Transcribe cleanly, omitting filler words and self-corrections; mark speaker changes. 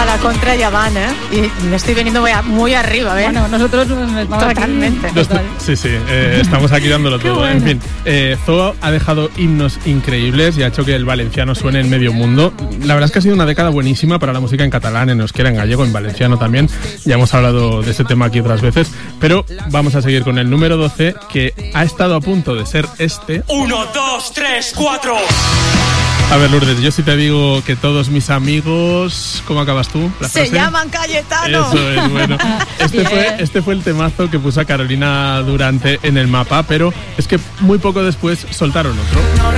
Speaker 1: a la contra ya van, ¿eh? Y me estoy veniendo muy arriba, ¿eh?
Speaker 2: Bueno, nosotros vamos
Speaker 1: totalmente.
Speaker 3: Sí, estamos aquí dándolo todo.
Speaker 1: Bueno.
Speaker 3: En fin, Zoo ha dejado himnos increíbles y ha hecho que el valenciano suene en medio mundo. La verdad es que ha sido una década buenísima para la música en catalán, en euskera, en gallego, en valenciano también. Ya hemos hablado de este tema aquí otras veces, pero vamos a seguir con el número 12, que ha estado a punto de ser este.
Speaker 4: 1, 2, 3, 4.
Speaker 3: A ver, Lourdes, yo sí te digo que todos mis amigos... ¿Cómo acabas tú? ¿La frase?
Speaker 1: Se llaman Cayetano.
Speaker 3: Eso es, bueno. Este fue el temazo que puso a Carolina Durante en el mapa, pero es que muy poco después soltaron otro.